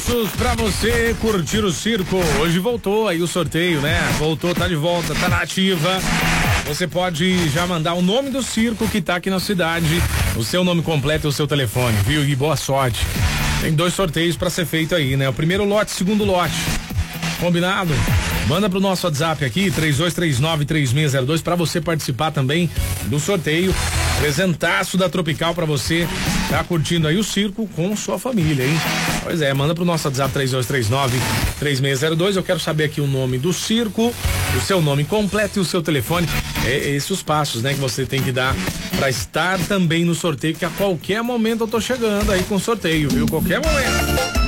ingressos pra você curtir o circo. Hoje voltou aí o sorteio, né? Voltou, tá de volta, tá na ativa. Você pode já mandar o nome do circo que tá aqui na cidade, o seu nome completo e o seu telefone, viu? E boa sorte. Tem 2 sorteios pra ser feito aí, né? O primeiro lote, segundo lote. Combinado? Manda pro nosso WhatsApp aqui, 32393602, pra você participar também do sorteio. Presentaço da Tropical pra você tá curtindo aí o circo com sua família, hein? Pois é, manda pro nosso WhatsApp 32393602. Eu quero saber aqui o nome do circo, o seu nome completo e o seu telefone. Esses os passos, né, que você tem que dar pra estar também no sorteio, que a qualquer momento eu tô chegando aí com sorteio, viu? Qualquer momento.